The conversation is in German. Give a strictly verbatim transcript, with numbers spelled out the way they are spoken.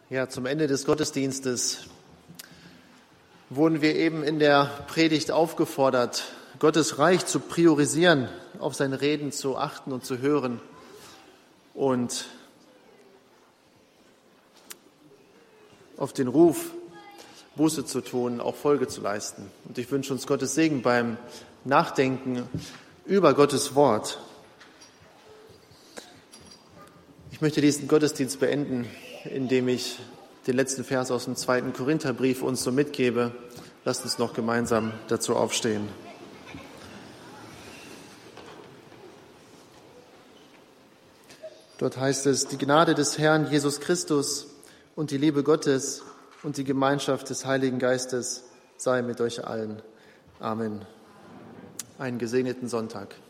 Ja, zum Ende des Gottesdienstes wurden wir eben in der Predigt aufgefordert, Gottes Reich zu priorisieren, auf sein Reden zu achten und zu hören und auf den Ruf, Buße zu tun, auch Folge zu leisten. Und ich wünsche uns Gottes Segen beim Nachdenken über Gottes Wort. Ich möchte diesen Gottesdienst beenden, indem ich den letzten Vers aus dem zweiten Korintherbrief uns so mitgebe. Lasst uns noch gemeinsam dazu aufstehen. Dort heißt es: Die Gnade des Herrn Jesus Christus und die Liebe Gottes und die Gemeinschaft des Heiligen Geistes sei mit euch allen. Amen. Einen gesegneten Sonntag.